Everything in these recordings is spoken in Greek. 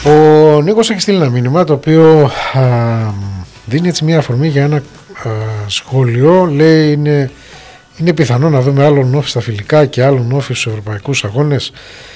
Ο Νίκος έχει στείλει ένα μήνυμα το οποίο δίνει έτσι μια αφορμή για ένα σχόλιο. Λέει είναι πιθανό να δούμε άλλον όφη στα φιλικά και άλλον όφη στους ευρωπαϊκούς αγώνες.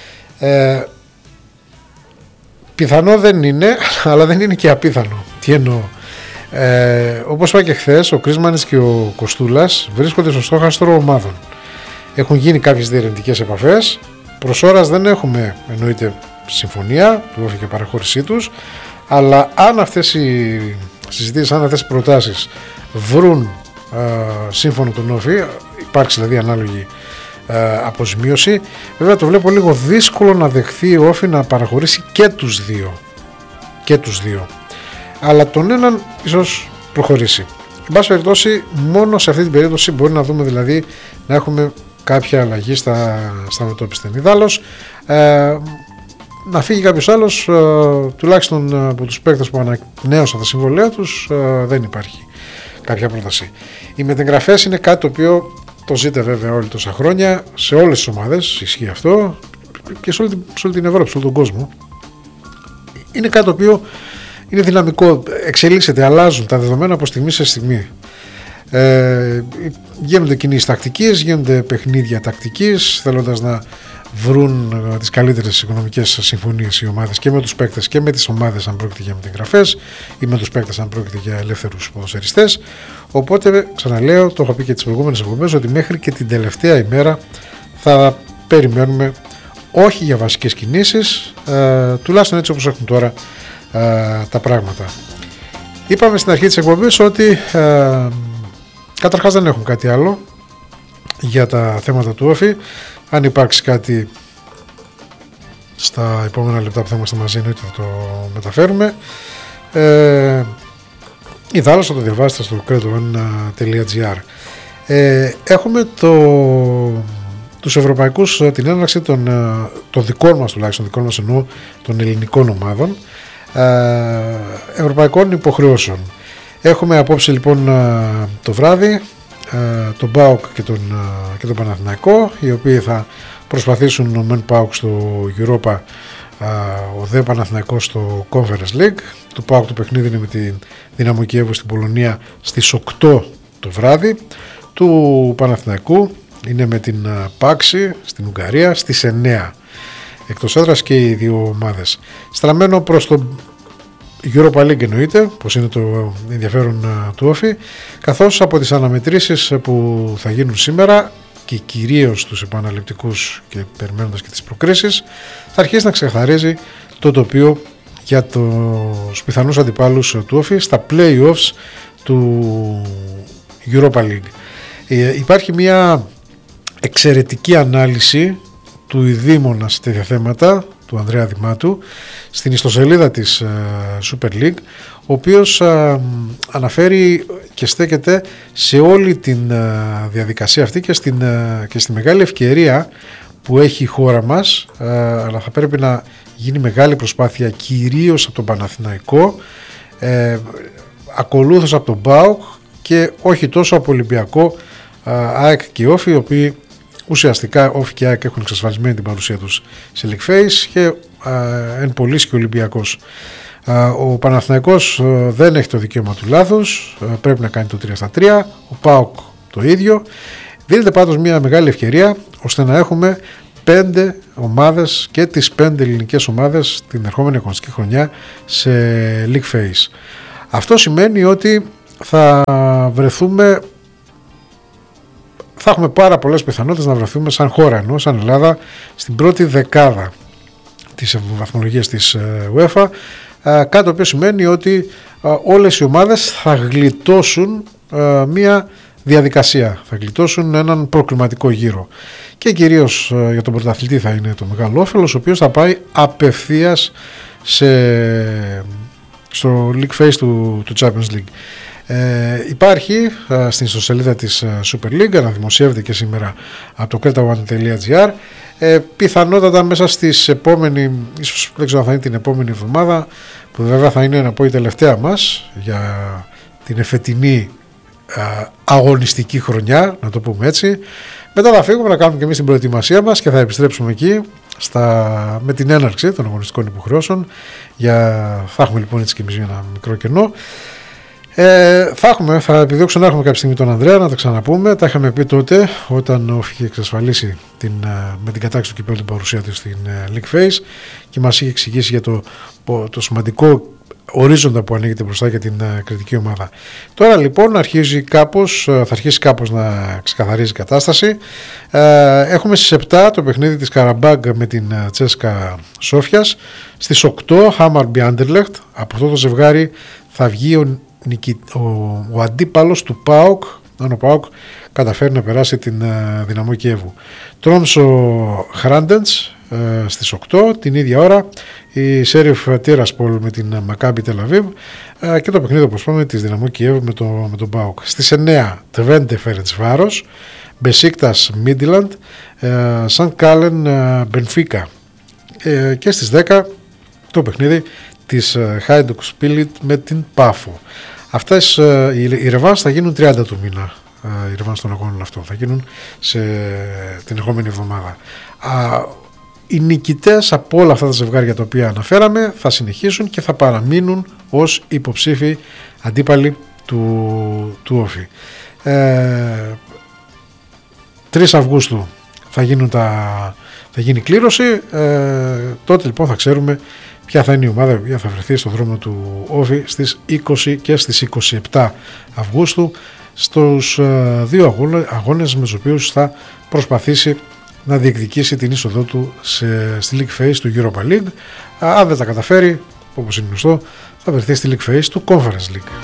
Πιθανό δεν είναι, αλλά δεν είναι και απίθανο. Τι εννοώ? Όπως είπα και χθες, ο Κρίσμανης και ο Κοστούλας βρίσκονται στο στόχαστρο ομάδων. Έχουν γίνει κάποιες διερευνητικές επαφές. Προς ώρας δεν έχουμε, εννοείται, συμφωνία του όφη και παραχώρησή τους, αλλά αν αυτές οι συζητήσεις, αν αυτές οι προτάσεις βρουν σύμφωνο τον όφη, υπάρξει δηλαδή ανάλογη αποζημίωση, βέβαια το βλέπω λίγο δύσκολο να δεχθεί ο όφη να παραχωρήσει και τους δύο, αλλά τον έναν ίσως προχωρήσει. Εν πάση περιπτώσει, μόνο σε αυτή την περίπτωση μπορεί να δούμε δηλαδή να έχουμε κάποια αλλαγή στα μετώπιστα. Ιδάλλως να φύγει κάποιος άλλος, τουλάχιστον από τους παίκτες που ανανέωσαν τα συμβολαία τους, δεν υπάρχει κάποια πρόταση. Οι μετεγγραφές είναι κάτι το οποίο το ζείτε βέβαια όλοι τόσα χρόνια, σε όλες τις ομάδες ισχύει αυτό και σε όλη την Ευρώπη, σε όλο τον κόσμο. Είναι κάτι το οποίο είναι δυναμικό, εξελίσσεται, αλλάζουν τα δεδομένα από στιγμή σε στιγμή. Γίνονται κινήσεις τακτικής, γίνονται παιχνίδια τακτικής, θέλοντας να βρουν τις καλύτερες οικονομικές συμφωνίες οι ομάδες και με τους παίκτες και με τις ομάδες αν πρόκειται για μετεγγραφές ή με τους παίκτες αν πρόκειται για ελεύθερους ποδοσφαιριστές. Οπότε ξαναλέω, το έχω πει και τις προηγούμενες εκπομπές, ότι μέχρι και την τελευταία ημέρα θα περιμένουμε όχι για βασικές κινήσεις, τουλάχιστον έτσι όπως έχουν τώρα τα πράγματα. Είπαμε στην αρχή της εκπομπής ότι καταρχάς δεν έχουμε κάτι άλλο για τα θέματα του όφη. Αν υπάρξει κάτι στα επόμενα λεπτά που θα είμαστε μαζί, εννοείται θα το μεταφέρουμε. Ιδάλλως θα το διαβάσετε στο credo1.gr. Έχουμε τους ευρωπαϊκούς, την έναρξη των δικών μας, τουλάχιστον δικών μας εννοώ, των ελληνικών ομάδων, ευρωπαϊκών υποχρεώσεων. Έχουμε απόψε λοιπόν το βράδυ τον ΠΑΟΚ και τον Παναθηναϊκό, οι οποίοι θα προσπαθήσουν ο μεν ΠΑΟΚ στο Europa, ο δε Παναθηναϊκός στο Conference League. Το ΠΑΟΚ το παιχνίδι είναι με την Δυναμό Κιέβου στην Πολωνία στις 8 το βράδυ, του Παναθηναϊκού είναι με την Πάξη στην Ουγγαρία στις 9 εκτός έδρας και οι δύο ομάδες. Στραμμένο προς το Europa League εννοείται, πως είναι το ενδιαφέρον του όφη, καθώς από τις αναμετρήσεις που θα γίνουν σήμερα και κυρίως τους επαναληπτικούς και περιμένοντας και τις προκρίσεις, θα αρχίσει να ξεκαθαρίζει το τοπίο για τους πιθανούς αντιπάλους του όφη στα play-offs του Europa League. Υπάρχει μια εξαιρετική ανάλυση του ειδήμονα σε τέτοια θέματα, του Ανδρέα Δημάτου, στην ιστοσελίδα της Super League, ο οποίος αναφέρει και στέκεται σε όλη την διαδικασία αυτή και στη μεγάλη ευκαιρία που έχει η χώρα μας, αλλά θα πρέπει να γίνει μεγάλη προσπάθεια κυρίως από τον Παναθηναϊκό, ακολούθως από τον ΠΑΟΚ και όχι τόσο από Ολυμπιακό, ΑΕΚ και Όφη, οι οποίοι ουσιαστικά Όφη και ΑΕΚ έχουν εξασφαλισμένη την παρουσία τους σε League Phase και εν πωλής και Ολυμπιακός. Ο Παναθηναϊκός δεν έχει το δικαίωμα του λάθους, πρέπει να κάνει το 3-3, ο ΠΑΟΚ το ίδιο. Δίνεται πάντως μια μεγάλη ευκαιρία ώστε να έχουμε 5 ομάδες και τις 5 ελληνικές ομάδες την ερχόμενη αγωνιστική χρονιά σε League Phase. Αυτό σημαίνει ότι θα έχουμε πάρα πολλές πιθανότητες να βρεθούμε σαν χώρα, ενώ σαν Ελλάδα, στην πρώτη δεκάδα της βαθμολογίας της UEFA, κάτι το οποίο σημαίνει ότι όλες οι ομάδες θα γλιτώσουν μια διαδικασία, θα γλιτώσουν έναν προκριματικό γύρο και κυρίως για τον πρωταθλητή θα είναι το μεγάλο όφελος, ο οποίος θα πάει απευθείας στο League Phase του Champions League. Υπάρχει στην ιστοσελίδα της Super League, αναδημοσιεύεται και σήμερα από το credo1.gr, πιθανότατα μέσα στις ίσως δεν ξέρω αν θα είναι την επόμενη εβδομάδα, που βέβαια θα είναι να πω η τελευταία μας για την εφετινή αγωνιστική χρονιά, να το πούμε έτσι. Μετά θα φύγουμε να κάνουμε και εμείς την προετοιμασία μας και θα επιστρέψουμε εκεί με την έναρξη των αγωνιστικών υποχρεώσεων. Θα έχουμε λοιπόν έτσι και εμείς ένα μικρό κενό. Θα επιδιώξω να έχουμε κάποια στιγμή τον Ανδρέα, να τα ξαναπούμε. Τα είχαμε πει τότε όταν ο Όφη είχε εξασφαλίσει με την κατάκτηση του κυπέλλου την παρουσία του στην League Phase και μας είχε εξηγήσει για το σημαντικό ορίζοντα που ανοίγεται μπροστά για την κριτική ομάδα. Τώρα λοιπόν θα αρχίσει κάπως να ξεκαθαρίζει η κατάσταση. Έχουμε στις 7 το παιχνίδι της Καραμπάγκ με την Τσέσκα Σόφιας. Στις 8 Hammarby Anderlecht. Από αυτό το ζευγάρι θα βγει ο αντίπαλος του ΠΑΟΚ, αν ο ΠΑΟΚ καταφέρει να περάσει την Δυναμό Κιέβου. Τρόμσο Χράντεντς στις 8 την ίδια ώρα, η Σέριφ Τίρασπολ με την Μακάμπι Τελαβίβ και το παιχνίδι όπως είπαμε της Δυναμό Κιέβου με τον ΠΑΟΚ. Στις 9 Τβέντε Φερεντσβάρος, Μπεσίκτας Μίντιλαντ, Σαν Κάλεν Μπενφίκα και στις 10 το παιχνίδι της Χάιντουκ Σπίλιτ με την Πάφο. Αυτές οι ρεβάνς θα γίνουν 30 του μήνα. Οι ρεβάνς των αγώνων αυτών θα γίνουν την ερχόμενη εβδομάδα. Οι νικητές από όλα αυτά τα ζευγάρια τα οποία αναφέραμε θα συνεχίσουν και θα παραμείνουν ως υποψήφοι αντίπαλοι του Όφη. 3 Αυγούστου θα γίνει κλήρωση. Τότε λοιπόν θα ξέρουμε ποια θα είναι η ομάδα που θα βρεθεί στον δρόμο του Όφη στις 20 και στις 27 Αυγούστου στους 2 αγώνες με τους οποίους θα προσπαθήσει να διεκδικήσει την είσοδό του στη League Phase του Europa League. Αν δεν τα καταφέρει, όπως είναι γνωστό, θα βρεθεί στη League Phase του Conference League.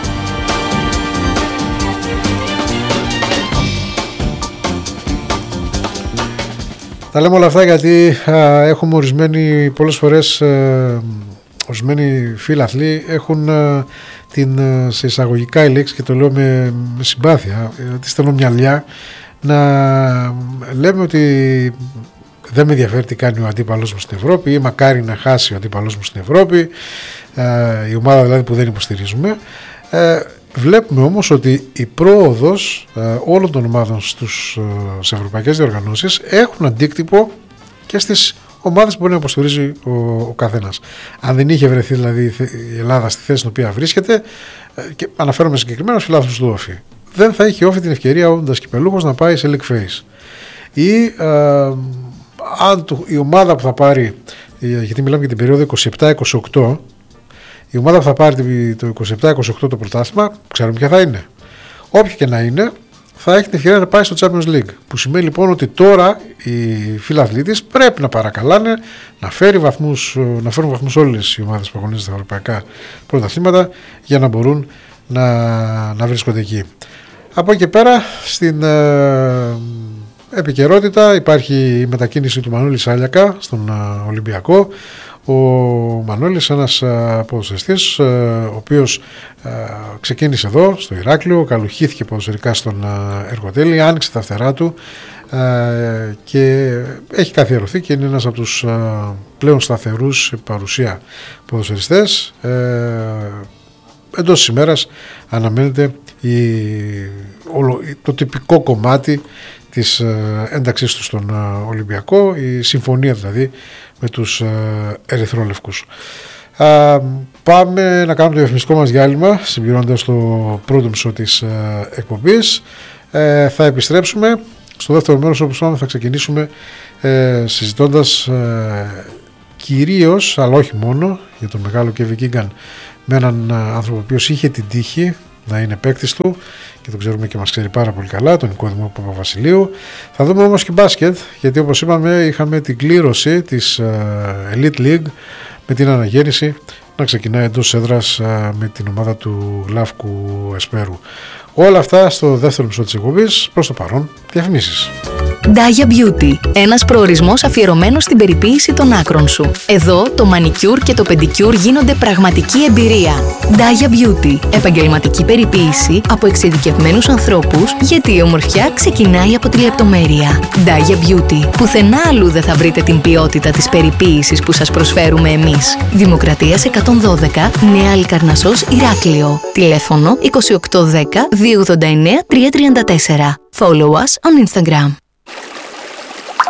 Τα λέμε όλα αυτά γιατί έχουμε πολλές φορές ορισμένοι φίλαθλοι έχουν σε εισαγωγικά η λέξη, και το λέω με συμπάθεια, τη στενομυαλιά, να λέμε ότι δεν με ενδιαφέρει τι κάνει ο αντίπαλος μου στην Ευρώπη ή μακάρι να χάσει ο αντίπαλος μου στην Ευρώπη, η ομάδα δηλαδή που δεν υποστηρίζουμε. Βλέπουμε όμως ότι η πρόοδος όλων των ομάδων σε ευρωπαϊκές διοργανώσεις έχουν αντίκτυπο και στις ομάδες που μπορεί να υποστηρίζει ο καθένας. Αν δεν είχε βρεθεί δηλαδή η Ελλάδα στη θέση στην οποία βρίσκεται, και αναφέρομαι συγκεκριμένα στους φιλάθλους του Όφη, δεν θα είχε Όφη την ευκαιρία όντας κυπελούχος να πάει σε League Phase. Ή αν η ομάδα που θα πάρει, γιατί μιλάμε για την περίοδο 27-28, η ομάδα που θα πάρει το 27-28 το πρωτάθλημα, ξέρουμε ποια θα είναι. Όποια και να είναι, θα έχει την ευκαιρία να πάει στο Champions League. Που σημαίνει λοιπόν ότι τώρα οι φιλαθλοί της πρέπει να παρακαλάνε να φέρουν βαθμούς όλες οι ομάδες που αγωνίζονται στα ευρωπαϊκά πρωταθλήματα για να μπορούν να βρίσκονται εκεί. Από εκεί και πέρα στην επικαιρότητα υπάρχει η μετακίνηση του Μανώλη Σάλιακα στον Ολυμπιακό. Ο Μανώλης, ένας ποδοσφαιριστής ο οποίος ξεκίνησε εδώ στο Ηράκλειο, καλουχήθηκε ποδοσφαιρικά στον Εργοτέλη, άνοιξε τα φτερά του και έχει καθιερωθεί και είναι ένας από τους πλέον σταθερούς παρουσία ποδοσφαιριστές. Εντός της ημέρας αναμένεται το τυπικό κομμάτι της ένταξής του στον Ολυμπιακό, η συμφωνία δηλαδή με τους ερυθρόλευκους. Πάμε να κάνουμε το διαφημιστικό μας διάλειμμα, συμπληρώνοντας το πρώτο μισό της εκπομπής. Θα επιστρέψουμε στο δεύτερο μέρος, όπως πάμε θα ξεκινήσουμε συζητώντας κυρίως, αλλά όχι μόνο, για τον μεγάλο Κέβιν Κίγκαν, με έναν άνθρωπο ο οποίος είχε την τύχη να είναι παίκτης του και τον ξέρουμε και μας ξέρει πάρα πολύ καλά, τον Νικόδημο Παπαβασιλείου. Θα δούμε όμως και μπάσκετ, γιατί όπως είπαμε είχαμε την κλήρωση της Elite League με την αναγέννηση να ξεκινάει εντός έδρας με την ομάδα του Γλάφκου Εσπέρου. Όλα αυτά στο δεύτερο μισό της εκπομπής. Προς το παρόν, διαφημίσεις. Daya Beauty. Ένας προορισμός αφιερωμένος στην περιποίηση των άκρων σου. Εδώ το μανικιούρ και το πεντικιούρ γίνονται πραγματική εμπειρία. Daya Beauty. Επαγγελματική περιποίηση από εξειδικευμένους ανθρώπους, γιατί η ομορφιά ξεκινάει από τη λεπτομέρεια. Daya Beauty. Πουθενά αλλού δεν θα βρείτε την ποιότητα της περιποίησης που σας προσφέρουμε εμείς. Δημοκρατίας 112, Νέα Αλικαρνασσός, Ηράκλειο. Τηλέφωνο 2810 289 334. Follow us on Instagram.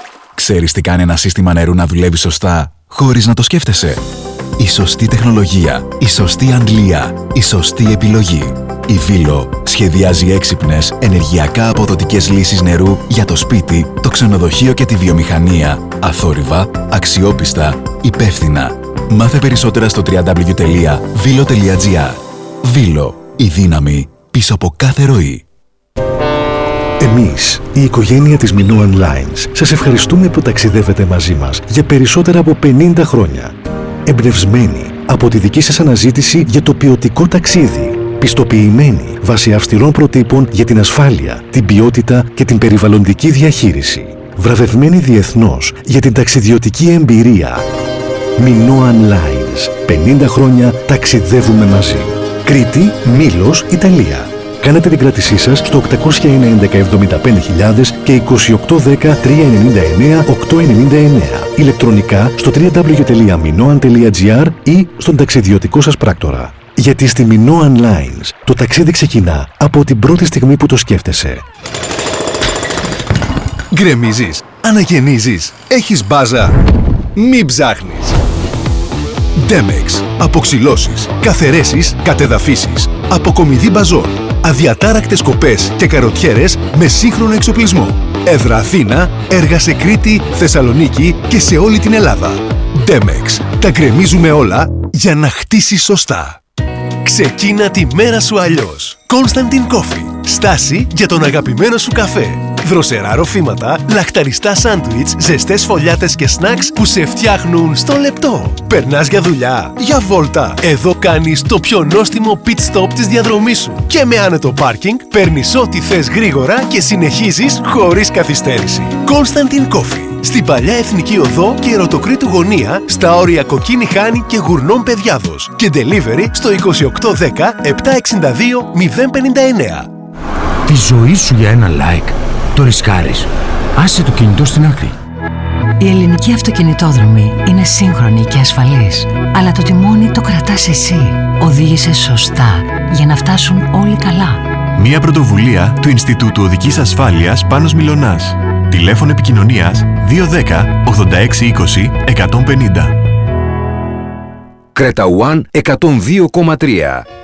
Ξέρεις τι κάνει ένα σύστημα νερού να δουλεύει σωστά, χωρίς να το σκέφτεσαι? Η σωστή τεχνολογία, η σωστή αντλία, η σωστή επιλογή. Η Βίλο σχεδιάζει έξυπνες, ενεργειακά αποδοτικές λύσεις νερού για το σπίτι, το ξενοδοχείο και τη βιομηχανία. Αθόρυβα, αξιόπιστα, υπεύθυνα. Μάθε περισσότερα στο www.vilo.gr. Βίλο, η δύναμη πίσω από κάθε ροή. Εμείς, η οικογένεια της Minoan Lines, σας ευχαριστούμε που ταξιδεύετε μαζί μας για περισσότερα από 50 χρόνια. Εμπνευσμένοι από τη δική σας αναζήτηση για το ποιοτικό ταξίδι. Πιστοποιημένοι βάσει αυστηρών προτύπων για την ασφάλεια, την ποιότητα και την περιβαλλοντική διαχείριση. Βραβευμένοι διεθνώς για την ταξιδιωτική εμπειρία. Minoan Lines. 50 χρόνια ταξιδεύουμε μαζί. Κρήτη, Μήλος, Ιταλία. Κάνετε την κράτησή σας στο 801-11-75.000 και 2810-399-899. Ηλεκτρονικά στο www.minoan.gr ή στον ταξιδιωτικό σας πράκτορα. Γιατί στη Minoan Lines το ταξίδι ξεκινά από την πρώτη στιγμή που το σκέφτεσαι. Γκρεμίζεις, αναγεννίζεις, έχεις μπάζα. Μην ψάχνεις. Demex. Αποξυλώσεις, καθαιρέσεις, κατεδαφίσεις. Αποκομιδή μπαζών. Αδιατάρακτες κοπές και καροτιέρες με σύγχρονο εξοπλισμό. Έδρα Αθήνα, έργα σε Κρήτη, Θεσσαλονίκη και σε όλη την Ελλάδα. Demex. Τα γκρεμίζουμε όλα για να χτίσεις σωστά. Ξεκίνα τη μέρα σου αλλιώς. Constantin Coffee. Στάση για τον αγαπημένο σου καφέ. Δροσερά ροφήματα, λαχταριστά σάντουιτς, ζεστές φωλιάτες και σνακς που σε φτιάχνουν στο λεπτό. Περνάς για δουλειά, για βόλτα. Εδώ κάνεις το πιο νόστιμο pit stop της διαδρομής σου. Και με άνετο πάρκινγκ παίρνεις ό,τι θες γρήγορα και συνεχίζεις χωρίς καθυστέρηση. Constantin Coffee. Στην Παλιά Εθνική Οδό και Ερωτοκρήτου Γωνία, στα όρια Κοκκίνη Χάνη και Γουρνών Παιδιάδος. Και delivery στο 2810 762 059. Τη ζωή σου για ένα like το ρισκάρεις. Άσε το κινητό στην άκρη. Η ελληνική αυτοκινητόδρομη είναι σύγχρονη και ασφαλής. Αλλά το τιμόνι το κρατάς εσύ. Οδήγησε σωστά για να φτάσουν όλοι καλά. Μια πρωτοβουλία του Ινστιτούτου Οδικής Ασφάλειας Πάνος Μιλωνάς. Τηλέφωνο επικοινωνίας 210 8620 150. Κρέτα One 102,3.